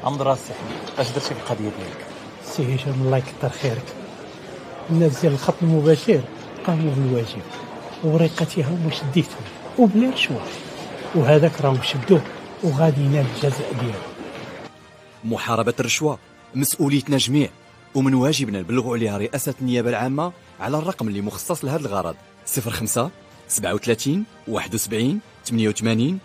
عمد راسي اش درتي في القضيه ديالك؟ سي هشام الله يكثر خيرك، الناس ديال الخط المباشر قاموا بالواجب ووريقاتهم وشديتهم وبلا رشوه، وهذاك راهم شدوه وغادي ينال الجزاء ديالو. محاربة الرشوة مسؤوليتنا جميع، ومن واجبنا نبلغوا عليها رئاسة النيابة العامة على الرقم اللي مخصص لهذا الغرض: 05 37 71 88